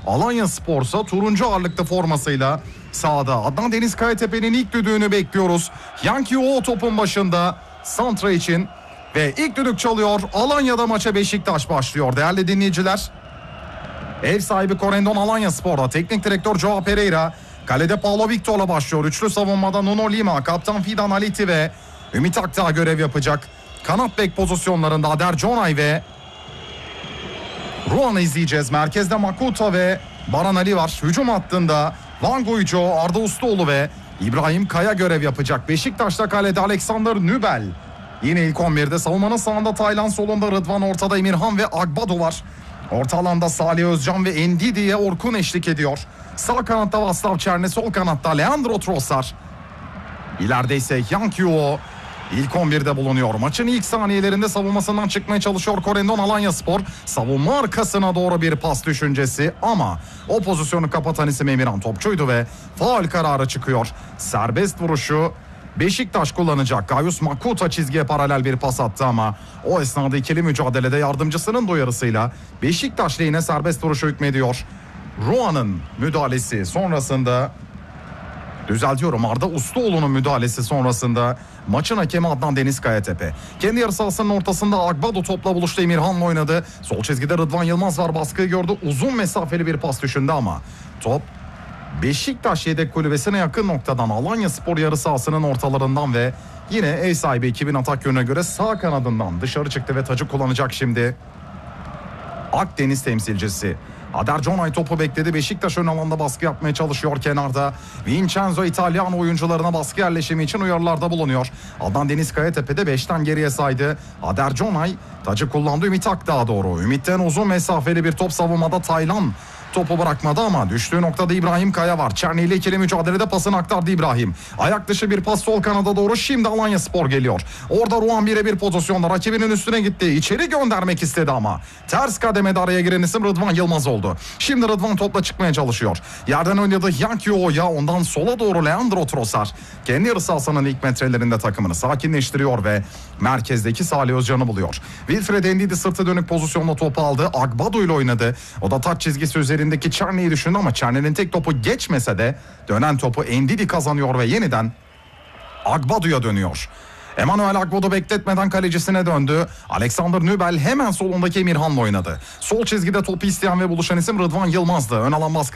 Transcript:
Alanyaspor'sa turuncu ağırlıklı formasıyla sahada. Adnan Deniz Kayatepe'nin ilk düdüğünü bekliyoruz. Yankee o topun başında santra için ve ilk düdük çalıyor. Alanya'da maça Beşiktaş başlıyor değerli dinleyiciler. Ev sahibi Corendon Alanyaspor'da teknik direktör Joao Pereira, kalede Paulo Victor'la başlıyor. Üçlü savunmada Nuno Lima, kaptan Fidan Aliti ve Ümit Akdağ görev yapacak. Kanat bek pozisyonlarında Ader Conay ve Ruan'ı izleyeceğiz. Merkezde Makuta ve Baran Ali var. Hücum hattında Van Guijo, Arda Usluoğlu ve İbrahim Kaya görev yapacak. Beşiktaş'ta kalede Alexander Nübel. Yine ilk 11'de savunmanın sağında Taylan, solunda Rıdvan, ortada Emirhan ve Agbado var. Orta alanda Salih Özcan ve Ndidi'ye Orkun eşlik ediyor. Sağ kanatta Vaslav Çerne, sol kanatta Leandro Trossard. İleride ise Yankee İlk 11'de bulunuyor. Maçın ilk saniyelerinde savunmasından çıkmaya çalışıyor Corendon Alanyaspor. Savunma arkasına doğru bir pas düşüncesi ama o pozisyonu kapatan isim Emirhan Topçu'ydu ve faul kararı çıkıyor. Serbest vuruşu Beşiktaş kullanacak. Gayus Makuta çizgiye paralel bir pas attı ama o esnada ikili mücadelede yardımcısının uyarısıyla Beşiktaş lehine serbest vuruşu hükmediyor. Ruan'ın müdahalesi sonrasında, düzeltiyorum, Arda Usluoğlu'nun müdahalesi sonrasında maçın hakemi Adnan Deniz Kayatepe. Kendi yarı sahasının ortasında Agbado topla buluştu, Emirhan'la oynadı. Sol çizgide Rıdvan Yılmaz var, baskıyı gördü. Uzun mesafeli bir pas düşündü ama top Beşiktaş yedek kulübesine yakın noktadan Alanyaspor yarı sahasının ortalarından ve yine ev sahibi 2000 atak yönüne göre sağ kanadından dışarı çıktı ve tacı kullanacak şimdi Akdeniz temsilcisi. Ader Conay topu bekledi. Beşiktaş ön alanda baskı yapmaya çalışıyor kenarda. Vincenzo İtalyan oyuncularına baskı yerleşimi için uyarılarda bulunuyor. Adnan Deniz Kayatepe de 5'ten geriye saydı. Ader Conay tacı kullandı Ümit Akdağ'a doğru. Ümit'ten uzun mesafeli bir top, savunmada Taylan topu bırakmadı ama düştüğü noktada İbrahim Kaya var. Çerni ile ikili mücadelede pasını aktardı İbrahim. Ayak dışı bir pas sol kanada doğru. Şimdi Alanyaspor geliyor. Orada Ruan birebir pozisyonda rakibinin üstüne gitti. İçeri göndermek istedi ama ters kademede araya giren isim Rıdvan Yılmaz oldu. Şimdi Rıdvan topla çıkmaya çalışıyor. Yerden oynadı Yankee O'ya, ondan sola doğru Leandro Trossard. Kendi yarı sahasının ilk metrelerinde takımını sakinleştiriyor ve merkezdeki Salih Özcan'ı buluyor. Wilfred Ndidi sırtı dönük pozisyonla topu aldı. Agbado ile oynadı. O da taç çizgisi üzerindeki Çerni'yi düşündü ama Çerni'nin tek topu geçmese de dönen topu Ndidi kazanıyor ve yeniden Agbado'ya dönüyor. Emmanuel Agbado bekletmeden kalecisine döndü. Alexander Nübel hemen solundaki Emirhan'la oynadı. Sol çizgide topu isteyen ve buluşan isim Rıdvan Yılmaz'dı. Ön alan baskı